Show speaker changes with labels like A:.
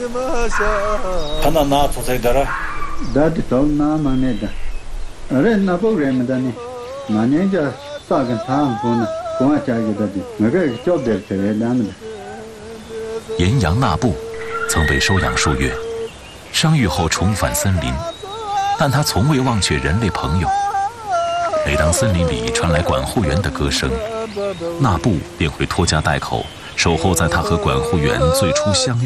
A: 하나 나 도세더라.
B: 다디 돌나 마네다. 어레 나보그레메다니. 마네자 사간 타한분 공화자기다디. 내가 좁대체래다는데.
C: 岩羊纳布曾被收养数月，伤愈后重返森林，但他从未忘却人类朋友。每当森林里传来管护员的歌声，纳布便会拖家带口，守候在他和管护员最初相遇